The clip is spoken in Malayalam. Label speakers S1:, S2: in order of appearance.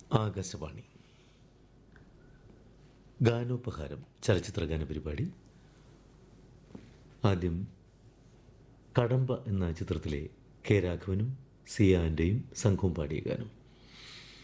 S1: ആകാശവാണി ഗാനോപഹാരം ചലച്ചിത്രഗാന പരിപാടി. ആദ്യം കടമ്പ എന്ന ചിത്രത്തിലെ കെ രാഘവനും സിയ ആൻ്റെയും സംഘവും പാടിയ ഗാനം.